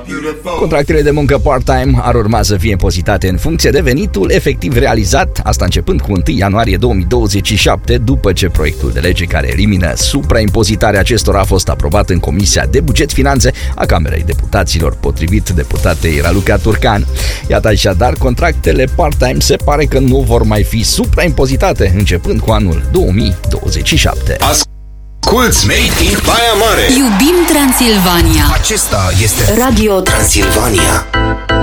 Contractele de muncă part-time ar urma să fie impozitate în funcție de venitul efectiv realizat, asta începând cu 1 ianuarie 2027, după ce proiectul de lege care elimină supraimpozitarea acestora a fost aprobat în Comisia de Buget Finanțe a Camerei Deputaților, potrivit deputatei Raluca Turcan. Iată așadar, contractele part-time se pare că nu vor mai fi supraimpozitate începând cu anul 2027. Asculți Made in Baia Mare. Iubim Transilvania. Acesta este Radio Transilvania.